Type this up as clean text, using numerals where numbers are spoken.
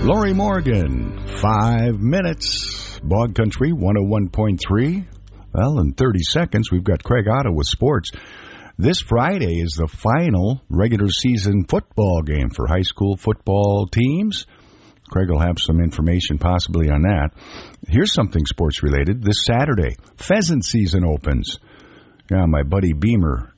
Lori Morgan, 5 minutes. Bog Country 101.3. Well, in 30 seconds, we've got Craig Otto with sports. This Friday is the final regular season football game for high school football teams. Craig will have some information possibly on that. Here's something sports related. This Saturday, pheasant season opens. Yeah, my buddy Beamer